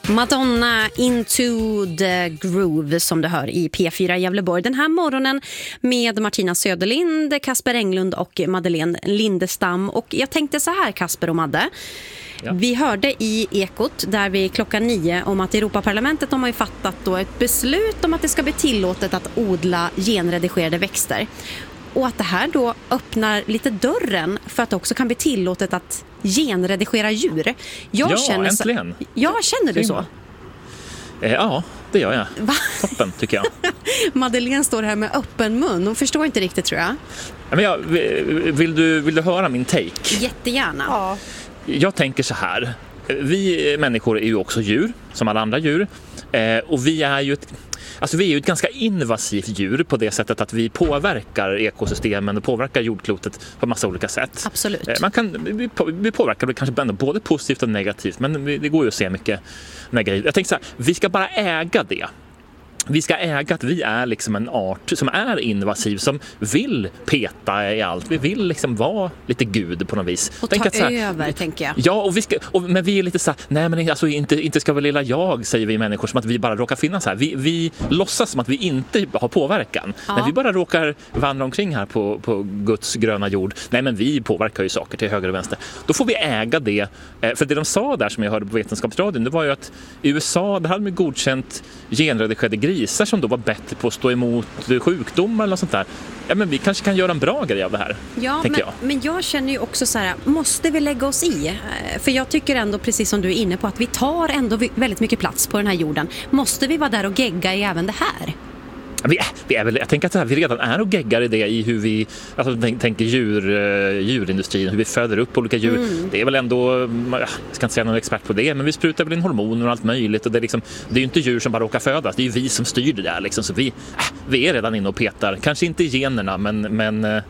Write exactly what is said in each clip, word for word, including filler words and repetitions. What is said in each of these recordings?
Madonna, Into the Groove, som du hör i P fyra Gävleborg den här morgonen med Martina Söderlind, Kasper Englund och Madeleine Lindestam. Och jag tänkte så här, Kasper och Madde. Ja. Vi hörde i Ekot där vi klockan nio om att Europaparlamentet de har ju fattat då ett beslut om att det ska bli tillåtet att odla genredigerade växter. Och att det här då öppnar lite dörren för att det också kan bli tillåtet att genredigera djur. Jag ja, känner äntligen. Så, ja, känner du så? Eh, ja, det gör jag. Va? Toppen, tycker jag. Madeleine står här med öppen mun. Hon förstår inte riktigt, tror jag. Men jag vill, du, vill du höra min take? Jättegärna. Ja. Jag tänker så här. Vi människor är ju också djur, som alla andra djur. Eh, och vi är ju ett... Alltså vi är ju ett ganska invasivt djur på det sättet att vi påverkar ekosystemen och påverkar jordklotet på massa olika sätt. Absolut. Man kan, vi påverkar det kanske både positivt och negativt, men det går ju att se mycket negativt. Jag tänker så här, vi ska bara äga det. Vi ska äga att vi är liksom en art som är invasiv, som vill peta i allt. Vi vill liksom vara lite gud på något vis. Och Tänk ta att så här, över, tänker jag. Ja, och vi ska, och, men vi är lite så här, nej men alltså inte, inte ska väl lilla jag, säger vi människor, som att vi bara råkar finnas här. Vi, vi låtsas som att vi inte har påverkan. Ja. När vi bara råkar vandra omkring här på, på Guds gröna jord. Nej, men vi påverkar ju saker till höger och vänster. Då får vi äga det. För det de sa där, som jag hörde på Vetenskapsradion, det var ju att i U S A, det hade med godkänt genredigerade grisar som då var bättre på att stå emot sjukdomar eller något sånt där. Ja, men vi kanske kan göra en bra grej av det här, ja, tänker men, jag. Men jag känner ju också så här, måste vi lägga oss i? För jag tycker ändå, precis som du är inne på, att vi tar ändå väldigt mycket plats på den här jorden. Måste vi vara där och gegga i även det här? Vi, vi är väl, jag tänker att det här, vi redan är och geggar i det i hur vi alltså, tänk, tänker djur, djurindustrin, hur vi föder upp olika djur. Mm. Det är väl ändå, jag ska inte säga någon expert på det, men vi sprutar väl in hormoner och allt möjligt. Och det, är liksom, det är ju inte djur som bara råkar födas, det är ju vi som styr det där. Liksom. Så vi, äh, vi är redan inne och petar, kanske inte i generna, men... men äh,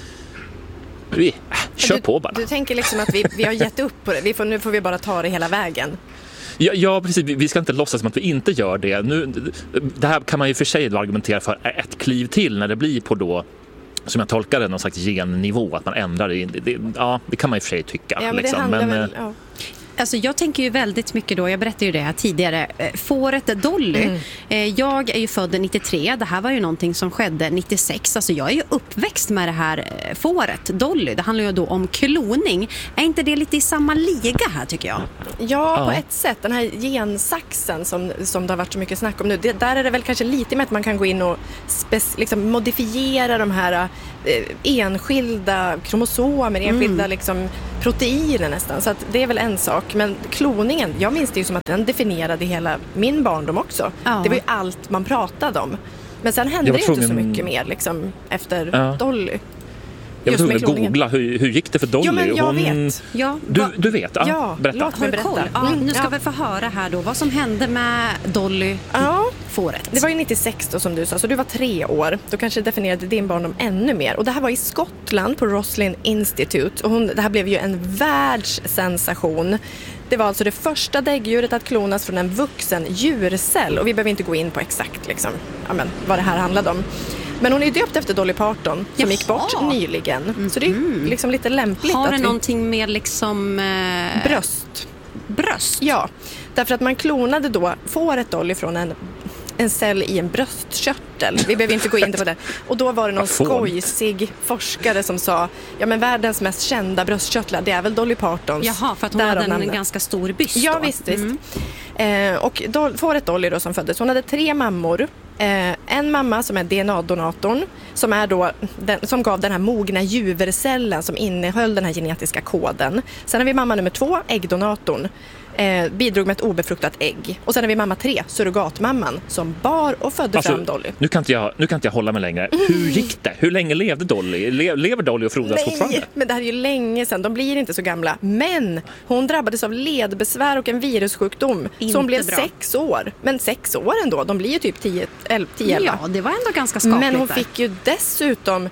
vi äh, kör du, på bara. Du tänker liksom att vi, vi har gett upp på det, vi får, nu får vi bara ta det hela vägen. Ja, ja, precis. Vi ska inte låtsas som att vi inte gör det. Nu, det här kan man ju för sig argumentera för ett kliv till när det blir på då, som jag tolkar det, någon slags gennivå, att man ändrar det. det ja, det kan man ju för sig tycka. Ja, men liksom. det handlar men, väl... Ja. Alltså jag tänker ju väldigt mycket då, jag berättade ju det här tidigare, fåret Dolly. Mm. Jag är ju född nittiotre, det här var ju någonting som skedde nittiosex. Alltså jag är ju uppväxt med det här fåret Dolly. Det handlar ju då om kloning. Är inte det lite i samma liga här, tycker jag? Ja, ja. på ett sätt. Den här gensaxen som, som det har varit så mycket snack om nu, det, där är det väl kanske lite med att man kan gå in och spec, liksom modifiera de här eh, enskilda kromosomer, enskilda mm. liksom, proteiner nästan. Så att det är väl en sak. Men kloningen, jag minns det ju som att den definierade hela min barndom också. Ja. Det var ju allt man pratade om. Men sen hände det tvungen... inte så mycket mer liksom, efter ja. Dolly. Jag var tvungen att googla, hur, hur gick det för Dolly? Ja, men jag Hon... vet. Ja, du, du vet, ja. ja berätta. Låt mig berätta. Ja, nu ska ja. vi få höra här då vad som hände med Dolly ja. fåret. Det var ju nittiosex då, som du sa, så du var tre år. Då kanske definierade din barndom ännu mer. Och det här var i Skottland på Roslin Institute. Och hon, det här blev ju en världssensation. Det var alltså det första däggdjuret att klonas från en vuxen djurcell. Och vi behöver inte gå in på exakt liksom, amen, vad det här handlade om. Men hon är ju döpt efter Dolly Parton som Jaha. gick bort nyligen. Mm. Så det är liksom lite lämpligt. Har det att vi... någonting med liksom... Eh... Bröst. Bröst? Ja, därför att man klonade då fåret Dolly från en, en cell i en bröstkörtel. Vi behöver inte gå in på det. Och då var det någon skojsig forskare som sa, ja men världens mest kända bröstkörtlar, det är väl Dolly Partons. Jaha, för att hon hade en namnet. ganska stor byst. Ja, då. visst, visst. Mm. Eh, och då, fåret Dolly då som föddes, hon hade tre mammor. Eh, en mamma som är D N A-donatorn som, är då den, som gav den här mogna juvercellen som innehöll den här genetiska koden. Sen har vi mamma nummer två, äggdonatorn. Eh, bidrog med ett obefruktat ägg. Och sen har vi mamma tre, surrogatmamman, som bar och födde alltså, fram Dolly. Nu kan, inte jag, nu kan inte jag hålla mig längre. Mm. Hur gick det? Hur länge levde Dolly? Le, lever Dolly och frodas Nej, fortfarande? Men det här är ju länge sedan. De blir inte så gamla. Men hon drabbades av ledbesvär och en virussjukdom. Inte så hon blev bra. sex år. Men sex år ändå. De blir ju typ tio elva. Ja, det var ändå ganska skapligt. Men hon där. fick ju dessutom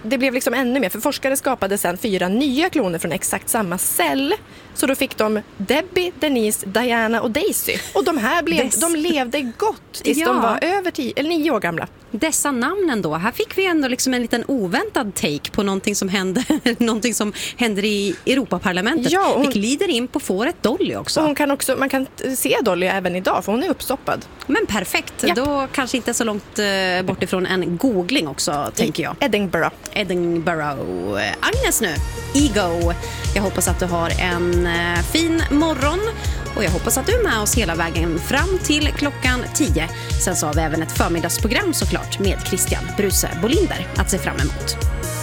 det blev liksom ännu mer, för forskare skapade sedan fyra nya kloner från exakt samma cell. Så då fick de Debbie, Denise, Diana och Daisy. Och de här blev, Des- de levde gott tills ja. de var över tio, eller nio år gamla. Dessa namnen då, här fick vi ändå liksom en liten oväntad take på någonting som händer, någonting som händer i Europaparlamentet. Ja, hon, vi glider in på fåret Dolly också. Och hon kan också. Man kan se Dolly även idag, för hon är uppstoppad. Men perfekt, ja. Då kanske inte så långt bort ifrån en googling också, tänker jag. Edinburgh. Edinburgh. Agnes nu, Ego. Jag hoppas att du har en fin morgon. Och jag hoppas att du är med oss hela vägen fram till klockan tio. Sen så har vi även ett förmiddagsprogram såklart med Christian Bruse Bolinder att se fram emot.